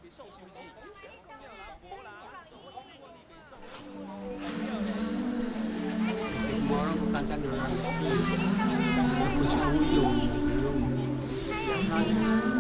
送是不是？讲了啦，无啦，做我看你袂送， Orang bukan orang mesti. Aku selalu yung biasanya